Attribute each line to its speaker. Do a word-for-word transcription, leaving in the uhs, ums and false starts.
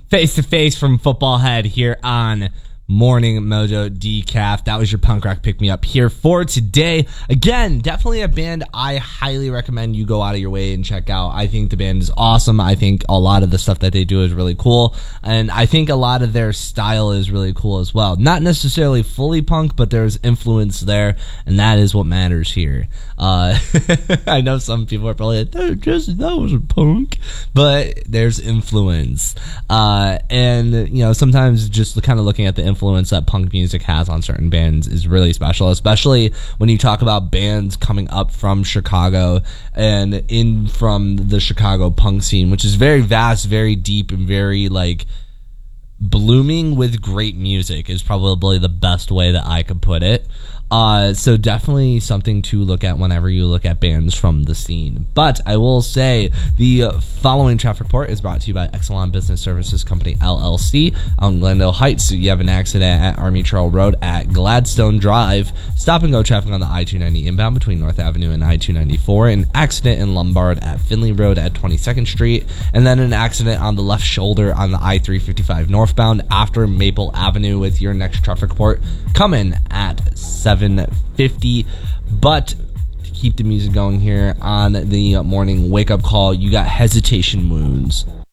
Speaker 1: Face to face from Football Head here on Morning Mojo Decaf. That was your punk rock pick me up here for today. Again, definitely a band I highly recommend you go out of your way and check out. I think the band is awesome. I think a lot of the stuff that they do is really cool, and I think a lot of their style is really cool as well. Not necessarily fully punk, but there's influence there, and that is what matters here. Uh, I know some people are probably like, that, just, that was punk, but there's influence. Uh, and, you know, sometimes just kind of looking at the influence influence that punk music has on certain bands is really special, especially when you talk about bands coming up from Chicago and in from the Chicago punk scene, which is very vast, very deep, and very like blooming with great music is probably the best way that I could put it. Uh, so definitely something to look at whenever you look at bands from the scene. But I will say the following traffic report is brought to you by Exelon Business Services Company, L L C, on Glendale Heights. You have an accident at Army Trail Road at Gladstone Drive. Stop and go traffic on the I two ninety inbound between North Avenue and I two ninety-four. An accident in Lombard at Finley Road at twenty-second Street. And then an accident on the left shoulder on the I three fifty-five northbound after Maple Avenue, with your next traffic report coming at seven fifty. But to keep the music going here on the morning wake up call, you got Hesitation Wounds.